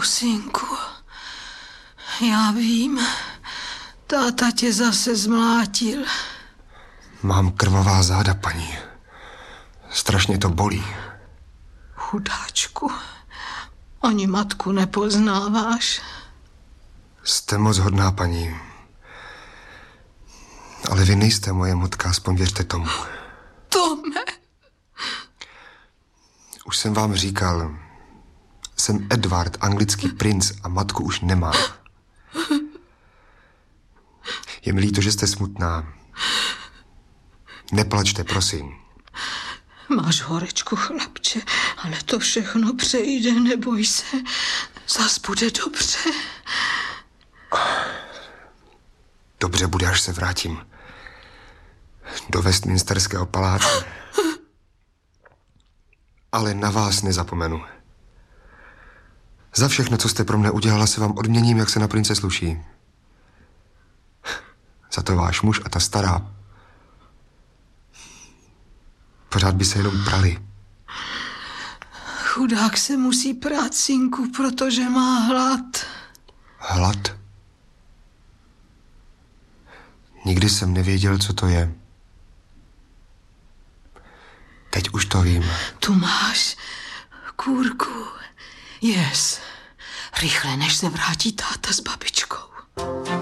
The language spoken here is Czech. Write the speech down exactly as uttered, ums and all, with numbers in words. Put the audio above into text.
synku, já vím, táta tě zase zmlátil. Mám krvavá záda, paní. Strašně to bolí. Chudáčku, ani matku nepoznáváš. Jste moc hodná, paní. Ale vy nejste moje matka, aspoň věřte tomu. Tome. Už jsem vám říkal, jsem Edward, anglický princ a matku už nemám. Je mi líto, že jste smutná. Neplačte, prosím. Máš horečku, chlapče, ale to všechno přejde, neboj se. Zas bude dobře. Dobře bude, až se vrátím do Westminsterského paláce. Ale na vás nezapomenu. Za všechno, co jste pro mne udělala, se vám odměním, jak se na prince sluší. Za to váš muž a ta stará pořád by se jenom prali. Chudák se musí prát, synku, protože má hlad. Hlad? Nikdy jsem nevěděl, co to je. Teď už to vím. Tu máš kůrku. Yes. Rychle, než se vrátí táta s babičkou.